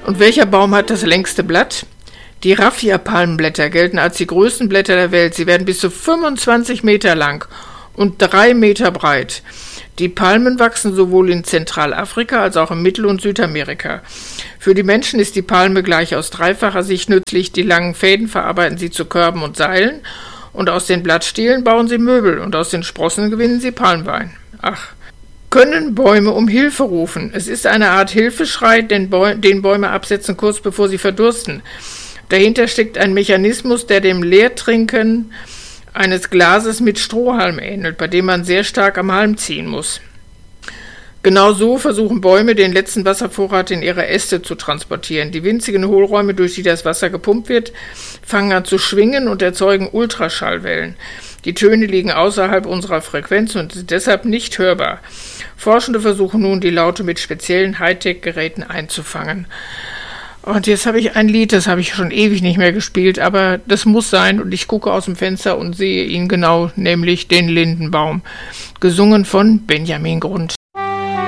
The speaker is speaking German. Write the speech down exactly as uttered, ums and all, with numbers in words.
Und welcher Baum hat das längste Blatt? Die Raffia-Palmenblätter gelten als die größten Blätter der Welt. Sie werden bis zu fünfundzwanzig Meter lang und drei Meter breit. Die Palmen wachsen sowohl in Zentralafrika als auch in Mittel- und Südamerika. Für die Menschen ist die Palme gleich aus dreifacher Sicht nützlich. Die langen Fäden verarbeiten sie zu Körben und Seilen und aus den Blattstielen bauen sie Möbel und aus den Sprossen gewinnen sie Palmwein. Ach, können Bäume um Hilfe rufen? Es ist eine Art Hilfeschrei, den, Bäu- den Bäume absetzen kurz bevor sie verdursten. Dahinter steckt ein Mechanismus, der dem Leertrinken eines Glases mit Strohhalm ähnelt, bei dem man sehr stark am Halm ziehen muss. Genau so versuchen Bäume, den letzten Wasservorrat in ihre Äste zu transportieren. Die winzigen Hohlräume, durch die das Wasser gepumpt wird, fangen an zu schwingen und erzeugen Ultraschallwellen. Die Töne liegen außerhalb unserer Frequenz und sind deshalb nicht hörbar. Forschende versuchen nun, die Laute mit speziellen Hightech-Geräten einzufangen. Und jetzt habe ich ein Lied, das habe ich schon ewig nicht mehr gespielt, aber das muss sein und ich gucke aus dem Fenster und sehe ihn genau, nämlich den Lindenbaum, gesungen von Benjamin Grund.